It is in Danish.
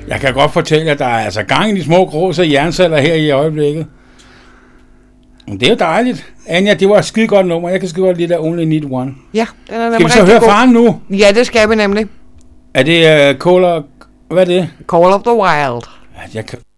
Jeg kan godt fortælle, at der er altså gang i de små grå jernceller her i øjeblikket. Men det er jo dejligt. Anja, det var et skide godt nummer. Jeg kan skide godt lide der Only Need One. Ja, den er skal vi så høre faren nu? Ja, det skal vi nemlig. Er det Call of... Hvad er det? Call of the Wild. Jeg kan...